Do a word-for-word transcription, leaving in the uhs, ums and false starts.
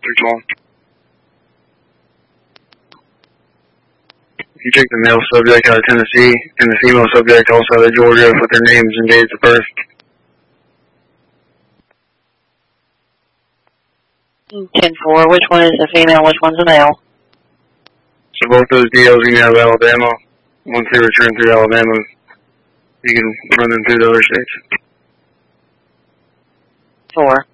three twelve. You take the male subject out of Tennessee and the female subject also out of Georgia with their names and dates of birth. ten four, which one is the female, which one's the male? So both those D Ls you can have Alabama. Once they return through Alabama, you can run them through the other states. Four.